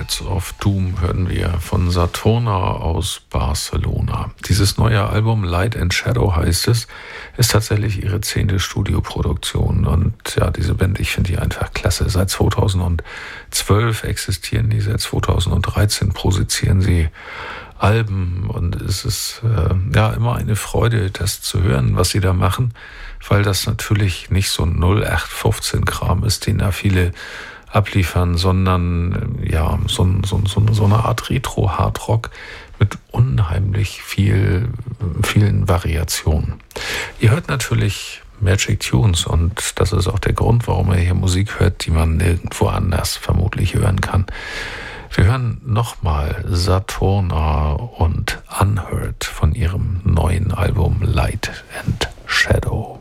Lords of Doom hören wir von Saturna aus Barcelona. Dieses neue Album Light and Shadow heißt es, ist tatsächlich ihre 10. Studioproduktion. Und ja, diese Band, ich finde die einfach klasse. Seit 2012 existieren die, seit 2013 produzieren sie Alben und es ist ja immer eine Freude, das zu hören, was sie da machen, weil das natürlich nicht so ein 0815-Kram ist, den da viele abliefern, sondern ja so eine Art Retro-Hardrock mit unheimlich vielen Variationen. Ihr hört natürlich Magic Tunes und das ist auch der Grund, warum ihr hier Musik hört, die man nirgendwo anders vermutlich hören kann. Wir hören nochmal Saturna und Unheard von ihrem neuen Album Light and Shadow.